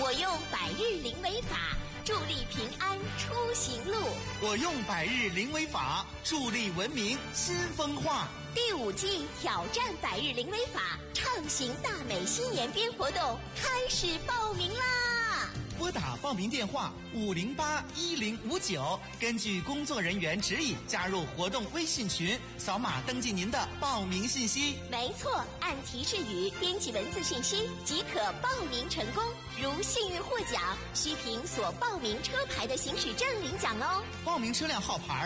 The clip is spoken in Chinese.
我用百日零违法，助力平安出行路。 我用百日零违法，助力文明新风化。 第5季挑战百日零违法，畅行大美新年编活动开始报名啦！ 拨打报名电话5081059，根据工作人员指引加入活动微信群，扫码登记您的报名信息。 没错，按提示语编辑文字信息即可报名成功。如幸运获奖，需凭所报名车牌的行驶证领奖哦。 报名车辆号牌